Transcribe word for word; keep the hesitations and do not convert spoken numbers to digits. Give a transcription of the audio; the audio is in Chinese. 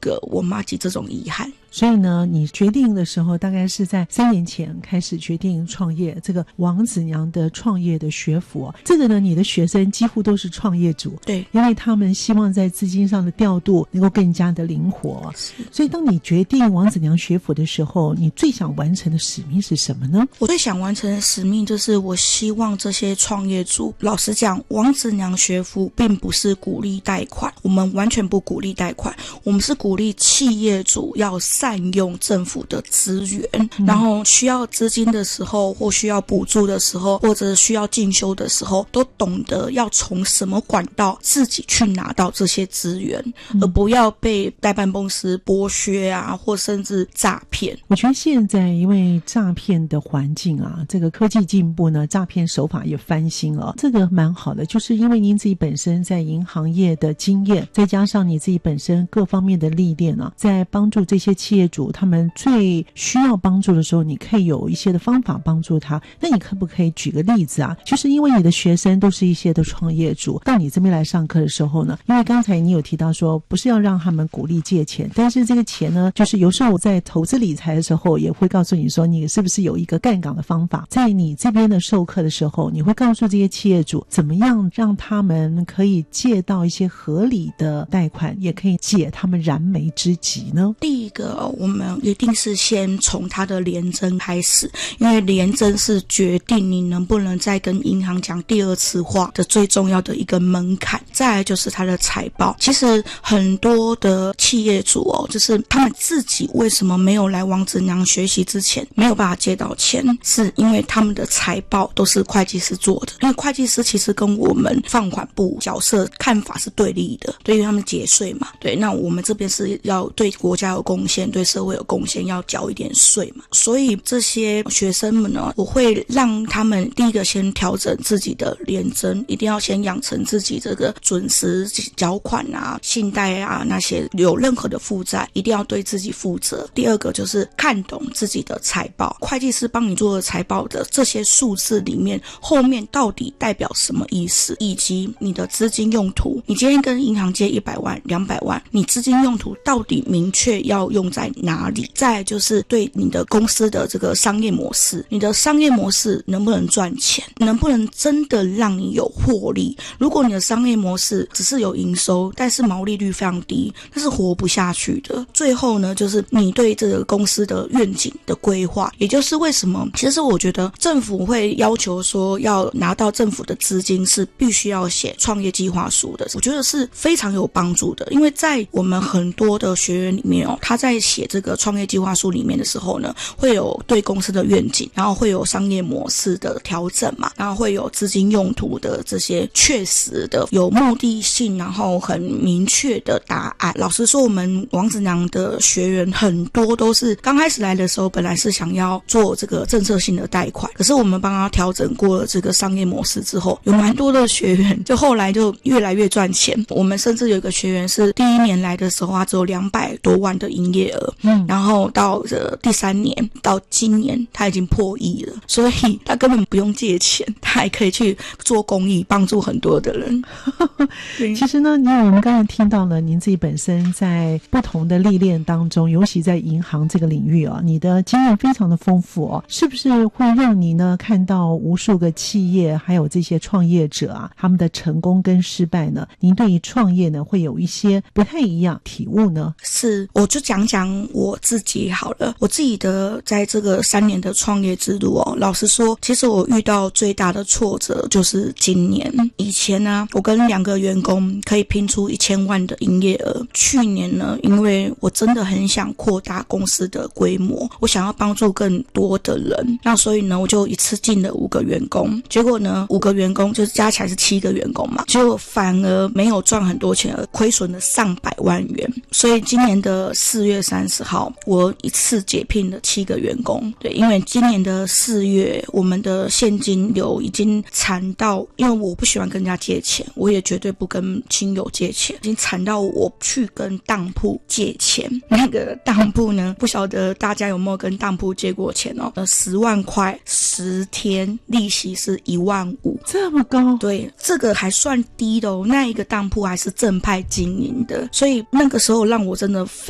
个我妈及这种遗憾。 所以呢，你决定的时候大概是在三年前开始决定创业这个王子娘的创业的学府、哦、这个呢，你的学生几乎都是创业主， 对， 因为他们希望在资金上的调度能够更加的灵活。所以当你决定王子娘学府的时候，你最想完成的使命是什么呢？ 我最想完成的使命就是我希望这些创业主，老实讲，王子娘学府并不是鼓励贷款，我们完全不鼓励贷款，我们是鼓励企业主要善用政府的资源、嗯、然后需要资金的时候，或需要补助的时候，或者需要进修的时候，都懂得要从什么管道自己去拿到这些资源、嗯、而不要被代办公司剥削啊，或甚至诈骗。 我觉得现在因为诈骗的环境啊，这个科技进步呢，诈骗手法也翻新了，这个蛮好的，就是因为您自己本身在银行业的经验，再加上你自己本身各方面的历练啊，在帮助这些企业主他们最需要帮助的时候，你可以有一些的方法帮助他。那你可不可以举个例子啊？就是因为你的学生都是一些的创业主，到你这边来上课的时候呢，因为刚才你有提到说不是要让他们鼓励借钱，但是这个钱呢，就是有时候我在投资理财的时候也会告诉你说你是不是有一个杠杆的方法。在你这边的授课的时候，你会告诉这些企业主怎么样让他们可以借到一些合理的贷款，也可以解他们燃眉之急呢？ 第一个，我们一定是先从他的联征开始，因为联征是决定你能不能再跟银行讲第二次话的最重要的一个门槛。再来就是他的财报。其实很多的企业主哦，就是他们自己为什么没有来王子娘学习之前没有办法借到钱，是因为他们的财报都是会计师做的。因为会计师其实跟我们放款部角色看法是对立的，对于他们节税嘛，对，那我们这边是要对国家有贡献，对社会有贡献，要缴一点税嘛。所以这些学生们呢，我会让他们第一个先调整自己的联征，一定要先养成自己这个准时缴款啊、信贷啊，那些有任何的负债一定要对自己负责。第二个就是看懂自己的财报，会计师帮你做的财报的这些数字里面后面到底代表什么意思，以及你的资金用途，你今天跟银行借一百万、两百万，你资金用途到底明确要用在哪里？再来就是对你的公司的这个商业模式，你的商业模式能不能赚钱，能不能真的让你有获利。如果你的商业模式只是有营收，但是毛利率非常低，那是活不下去的。最后呢，就是你对这个公司的愿景的规划，也就是为什么其实我觉得政府会要求说要拿到政府的资金是必须要写创业计划书的，我觉得是非常有帮助的。因为在我们很多的学员里面哦，他在写这个创业计划书里面的时候呢，会有对公司的愿景，然后会有商业模式的调整嘛，然后会有资金用途的这些确实的有目的性，然后很明确的答案。老实说，我们王子娘的学员很多都是刚开始来的时候本来是想要做这个政策性的贷款，可是我们帮他调整过了这个商业模式之后，有蛮多的学员就后来就越来越赚钱。我们甚至有一个学员是第一年来的时候他只有两百多万的营业额，嗯，然后到这第三年到今年他已经破亿了，所以他根本不用借钱，他还可以去做公益帮助很多的人。 其实呢，因为我们刚才听到了您自己本身在不同的历练当中，尤其在银行这个领域啊，你的经验非常的丰富哦，是不是会让你呢看到无数个企业还有这些创业者啊，他们的成功跟失败呢？您对于创业呢会有一些不太一样体悟呢？ 是，我就讲讲我自己好了。我自己的在这个三年的创业之路哦，老实说，其实我遇到最大的挫折就是今年。以前呢，我跟两个员工可以拼出一千万的营业额。去年呢，因为我真的很想扩大公司的规模，我想要帮助更多的人，那所以呢，我就一次进了五个员工。结果呢，五个员工就是加起来是七个员工嘛，结果反而没有赚很多钱，而亏损了上百万元。所以今年的四月三十号，我一次解聘了七个员工。对，因为今年的四月，我们的现金流已经惨到，因为我不喜欢跟人家借钱，我也绝对不跟亲友借钱，已经惨到我去跟当铺借钱。那个当铺呢，不晓得大家有没有跟当铺借过钱哦？呃，十万块，十天利息是一万五， 这么高？ 对，这个还算低的哦。那一个当铺还是正派经营的，所以那个时候让我真的非